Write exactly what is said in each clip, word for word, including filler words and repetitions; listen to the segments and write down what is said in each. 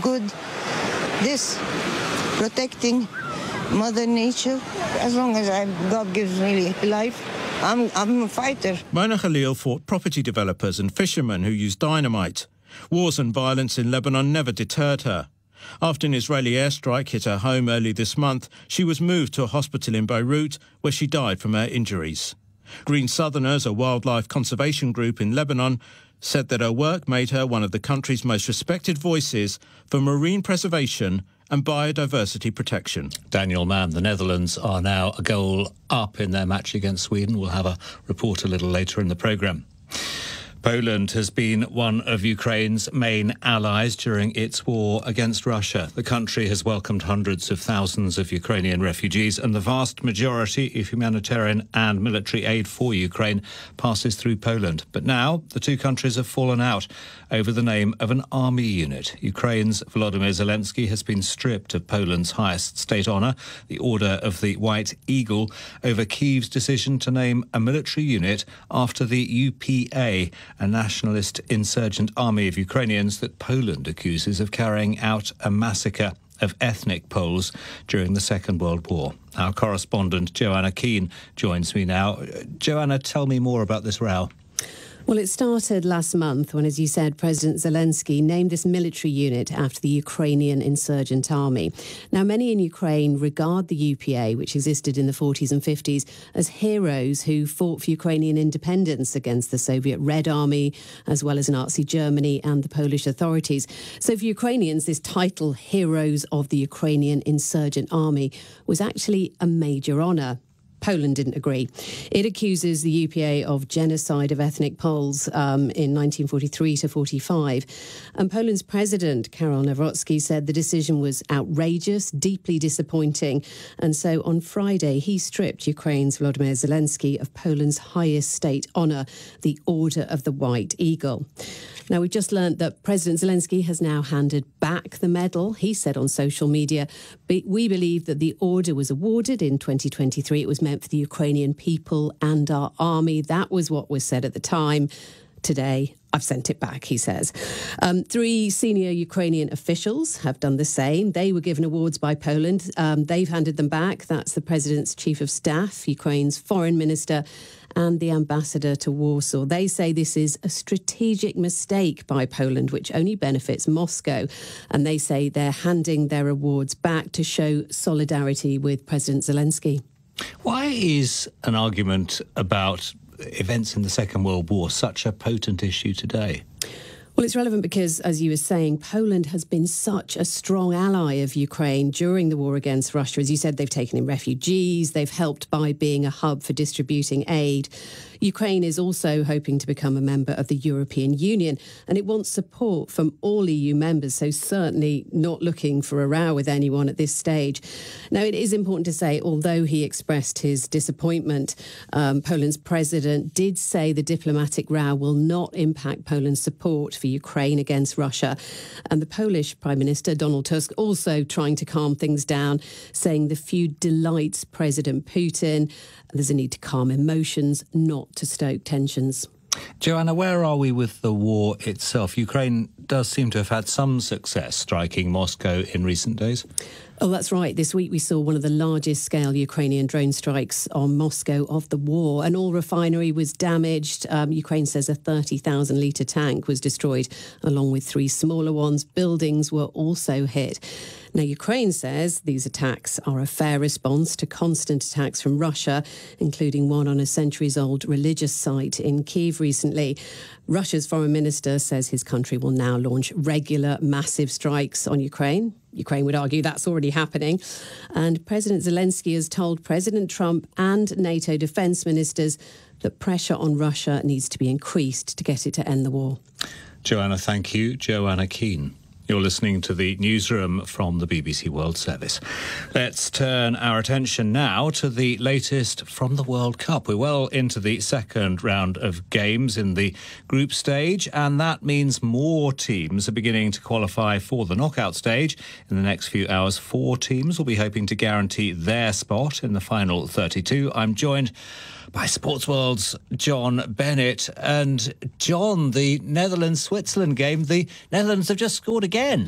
good. This protecting Mother Nature, as long as I, God gives me life, I'm, I'm a fighter. Mona Khalil fought property developers and fishermen who used dynamite. Wars and violence in Lebanon never deterred her. After an Israeli airstrike hit her home early this month, she was moved to a hospital in Beirut, where she died from her injuries. Green Southerners, a wildlife conservation group in Lebanon, said that her work made her one of the country's most respected voices for marine preservation and biodiversity protection. Daniel Mann, the Netherlands are now a goal up in their match against Sweden. We'll have a report a little later in the programme. Poland has been one of Ukraine's main allies during its war against Russia. The country has welcomed hundreds of thousands of Ukrainian refugees, and the vast majority of humanitarian and military aid for Ukraine passes through Poland. But now the two countries have fallen out over the name of an army unit. Ukraine's Volodymyr Zelensky has been stripped of Poland's highest state honour, the Order of the White Eagle, over Kyiv's decision to name a military unit after the U P A, a nationalist insurgent army of Ukrainians that Poland accuses of carrying out a massacre of ethnic Poles during the Second World War. Our correspondent Joanna Keane joins me now. Joanna, tell me more about this row. Well, it started last month when, as you said, President Zelensky named this military unit after the Ukrainian insurgent army. Now, many in Ukraine regard the U P A, which existed in the forties and fifties, as heroes who fought for Ukrainian independence against the Soviet Red Army, as well as Nazi Germany and the Polish authorities. So for Ukrainians, this title, Heroes of the Ukrainian Insurgent Army, was actually a major honour. Poland didn't agree. It accuses the U P A of genocide of ethnic Poles um, in nineteen forty-three to forty-five. And Poland's president, Karol Nawrocki, said the decision was outrageous, deeply disappointing. And so on Friday, he stripped Ukraine's Volodymyr Zelensky of Poland's highest state honour, the Order of the White Eagle. Now, we've just learned that President Zelensky has now handed back the medal. He said on social media, "We believe that the order was awarded in twenty twenty-three. It was meant for the Ukrainian people and our army." That was what was said at the time. Today, I've sent it back, he says. Um, three senior Ukrainian officials have done the same. They were given awards by Poland. Um, they've handed them back. That's the president's chief of staff, Ukraine's foreign minister, and the ambassador to Warsaw. They say this is a strategic mistake by Poland, which only benefits Moscow. And they say they're handing their awards back to show solidarity with President Zelensky. Why is an argument about events in the Second World War such a potent issue today? Well, it's relevant because, as you were saying, Poland has been such a strong ally of Ukraine during the war against Russia. As you said, they've taken in refugees, they've helped by being a hub for distributing aid. Ukraine is also hoping to become a member of the European Union, and it wants support from all E U members, so certainly not looking for a row with anyone at this stage. Now, it is important to say, although he expressed his disappointment, um, Poland's president did say the diplomatic row will not impact Poland's support for Ukraine against Russia. And the Polish Prime Minister, Donald Tusk, also trying to calm things down, saying the feud delights President Putin. There's a need to calm emotions, not to stoke tensions. Joanna, where are we with the war itself? Ukraine does seem to have had some success striking Moscow in recent days. Oh, that's right. This week we saw one of the largest scale Ukrainian drone strikes on Moscow of the war. An oil refinery was damaged. Um, Ukraine says a thirty thousand litre tank was destroyed, along with three smaller ones. Buildings were also hit. Now, Ukraine says these attacks are a fair response to constant attacks from Russia, including one on a centuries-old religious site in Kyiv recently. Russia's foreign minister says his country will now launch regular massive strikes on Ukraine. Ukraine would argue that's already happening. And President Zelensky has told President Trump and NATO defence ministers that pressure on Russia needs to be increased to get it to end the war. Joanna, thank you. Joanna Keane. You're listening to the newsroom from the B B C World Service. Let's turn our attention now to the latest from the World Cup. We're well into the second round of games in the group stage, and that means more teams are beginning to qualify for the knockout stage. In the next few hours, four teams will be hoping to guarantee their spot in the final thirty-two. I'm joined by Sportsworld's John Bennett. And John, the Netherlands-Switzerland game, the Netherlands have just scored again.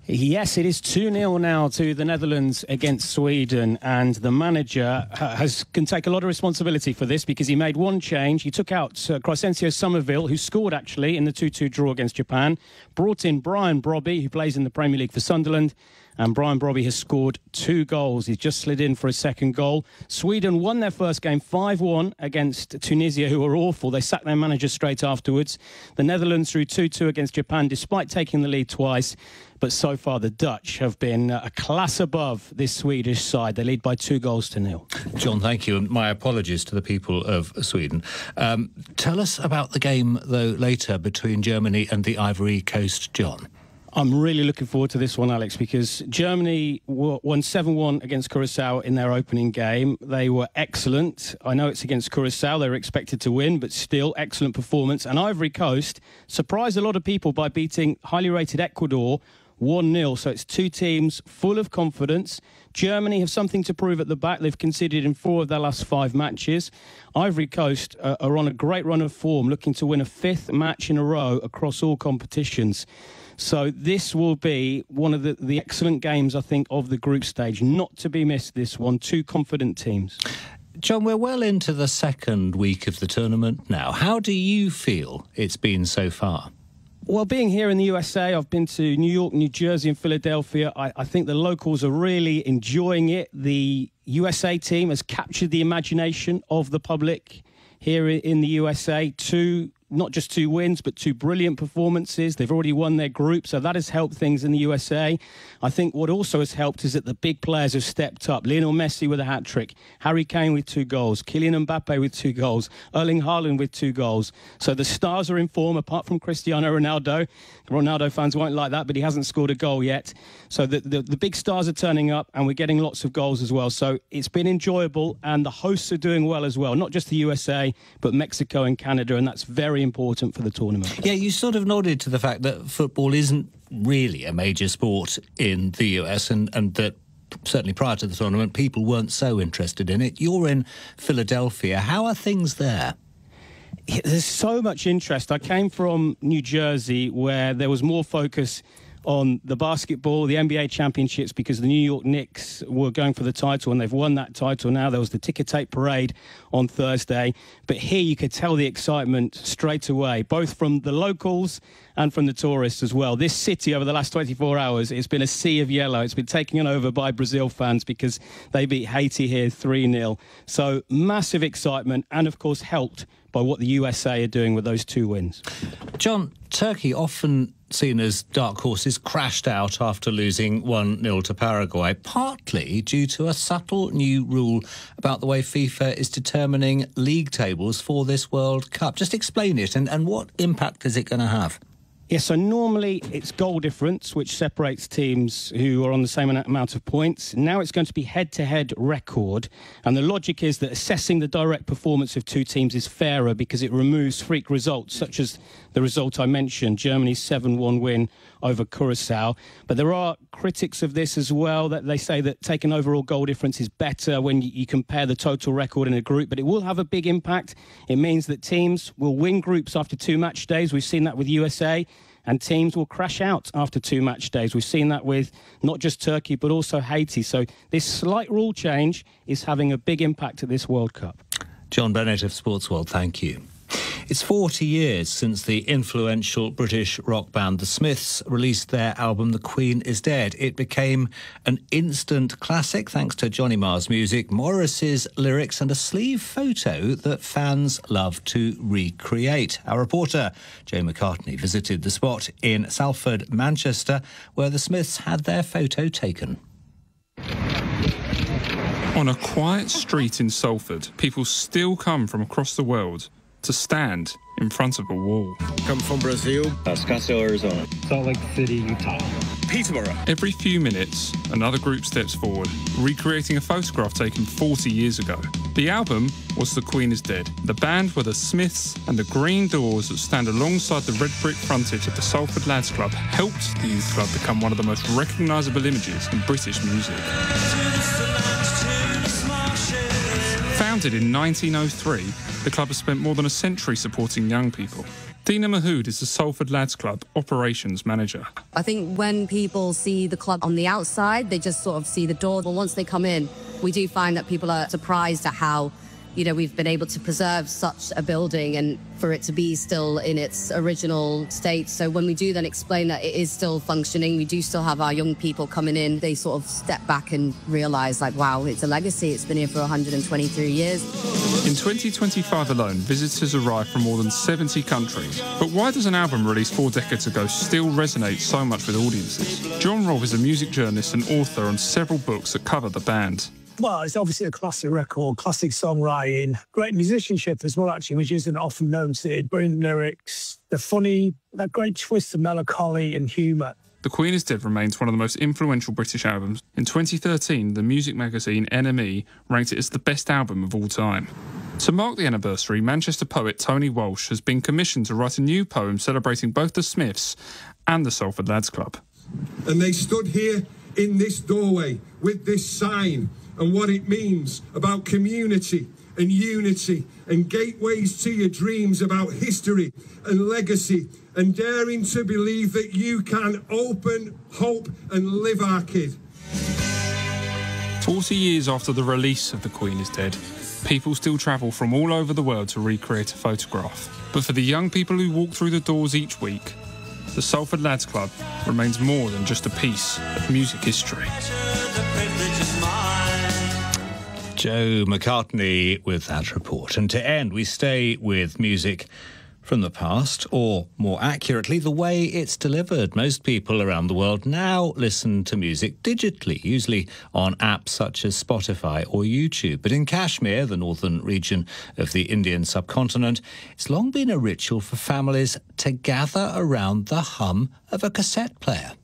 Yes, it is two nil now to the Netherlands against Sweden, and the manager has can take a lot of responsibility for this because he made one change. He took out uh, Crescencio Somerville, who scored actually in the two two draw against Japan, brought in Brian Brobby, who plays in the Premier League for Sunderland, and Brian Brobby has scored two goals. He's just slid in for a second goal. Sweden won their first game five one against Tunisia, who were awful. They sacked their manager straight afterwards. The Netherlands drew two two against Japan, despite taking the lead twice. But so far, the Dutch have been a class above this Swedish side. They lead by two goals to nil. John, thank you. And my apologies to the people of Sweden. Um, tell us about the game, though, later between Germany and the Ivory Coast, John. I'm really looking forward to this one, Alex, because Germany won seven one against Curacao in their opening game. They were excellent. I know it's against Curacao. They were expected to win, but still excellent performance. And Ivory Coast surprised a lot of people by beating highly rated Ecuador one nil. So it's two teams full of confidence. Germany have something to prove at the back. They've conceded in four of their last five matches. Ivory Coast uh, are on a great run of form, looking to win a fifth match in a row across all competitions. So this will be one of the, the excellent games, I think, of the group stage. Not to be missed, this one. Two confident teams. John, we're well into the second week of the tournament now. How do you feel it's been so far? Well, being here in the U S A, I've been to New York, New Jersey and Philadelphia. I, I think the locals are really enjoying it. The U S A team has captured the imagination of the public here in the U S A. Two, not just two wins, but two brilliant performances. They've already won their group, so that has helped things in the U S A. I think what also has helped is that the big players have stepped up. Lionel Messi with a hat-trick, Harry Kane with two goals, Kylian Mbappe with two goals, Erling Haaland with two goals. So the stars are in form, apart from Cristiano Ronaldo. Ronaldo fans won't like that, but he hasn't scored a goal yet. So the, the, the big stars are turning up, and we're getting lots of goals as well. So it's been enjoyable, and the hosts are doing well as well. Not just the U S A, but Mexico and Canada, and that's very important for the tournament. Yeah, you sort of nodded to the fact that football isn't really a major sport in the U S, and, and that certainly prior to the tournament, people weren't so interested in it. You're in Philadelphia. How are things there? There's so much interest. I came from New Jersey, where there was more focus on the basketball, the N B A championships, because the New York Knicks were going for the title, and they've won that title now. There was the ticker tape parade on Thursday. But here you could tell the excitement straight away, both from the locals and from the tourists as well. This city, over the last twenty-four hours, it's been a sea of yellow. It's been taken over by Brazil fans because they beat Haiti here three nil. So massive excitement, and of course helped by what the U S A are doing with those two wins. John, Turkey, often seen as dark horses, crashed out after losing one nil to Paraguay, partly due to a subtle new rule about the way FIFA is determining league tables for this World Cup. Just explain it, and, and what impact is it going to have? Yeah, so normally it's goal difference, which separates teams who are on the same amount of points. Now it's going to be head-to-head record. And the logic is that assessing the direct performance of two teams is fairer because it removes freak results, such as the result I mentioned, Germany's seven one win over Curacao. But there are critics of this as well, that they say that taking overall goal difference is better when you compare the total record in a group. But it will have a big impact. It means that teams will win groups after two match days. We've seen that with U S A. And teams will crash out after two match days. We've seen that with not just Turkey, but also Haiti. So this slight rule change is having a big impact at this World Cup. John Bennett of Sports World, thank you. It's forty years since the influential British rock band The Smiths released their album The Queen is Dead. It became an instant classic thanks to Johnny Marr's music, Morris's lyrics and a sleeve photo that fans love to recreate. Our reporter, Joe McCartney, visited the spot in Salford, Manchester, where The Smiths had their photo taken. On a quiet street in Salford, people still come from across the world to stand in front of a wall. Come from Brazil, Scottsdale, Arizona, Salt Lake City, Utah, Peterborough. Every few minutes, another group steps forward, recreating a photograph taken forty years ago. The album was The Queen is Dead. The band were The Smiths, and the green doors that stand alongside the red brick frontage of the Salford Lads Club helped the youth club become one of the most recognisable images in British music. Founded in nineteen oh three, the club has spent more than a century supporting young people. Dina Mahood is the Salford Lads Club operations manager. I think when people see the club on the outside, they just sort of see the door. But once they come in, we do find that people are surprised at how, you know, we've been able to preserve such a building and for it to be still in its original state. So when we do then explain that it is still functioning, we do still have our young people coming in. They sort of step back and realise, like, wow, it's a legacy. It's been here for one hundred twenty-three years. In twenty twenty-five alone, visitors arrived from more than seventy countries. But why does an album released four decades ago still resonate so much with audiences? John Robb is a music journalist and author on several books that cover the band. Well, it's obviously a classic record, classic songwriting, great musicianship as well, actually, which isn't often noted. Brilliant lyrics, the funny, that great twist of melancholy and humour. The Queen is Dead remains one of the most influential British albums. In twenty thirteen, the music magazine N M E ranked it as the best album of all time. To mark the anniversary, Manchester poet Tony Walsh has been commissioned to write a new poem celebrating both the Smiths and the Salford Lads Club. And they stood here in this doorway with this sign and what it means about community and unity and gateways to your dreams, about history and legacy, and daring to believe that you can open, hope and live our kid. Forty years after the release of The Queen is Dead, people still travel from all over the world to recreate a photograph. But for the young people who walk through the doors each week, the Salford Lads Club remains more than just a piece of music history. Joe McCartney with that report. And to end, we stay with music from the past, or more accurately, the way it's delivered. Most people around the world now listen to music digitally, usually on apps such as Spotify or YouTube. But in Kashmir, the northern region of the Indian subcontinent, it's long been a ritual for families to gather around the hum of a cassette player.